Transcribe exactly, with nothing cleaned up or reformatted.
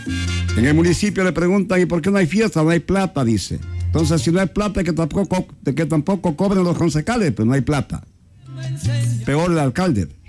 En el municipio le preguntan, ¿y por qué no hay fiesta? No hay plata, dice. Entonces, si no hay plata, que tampoco, que tampoco cobren los concejales, pues no hay plata. Peor el alcalde.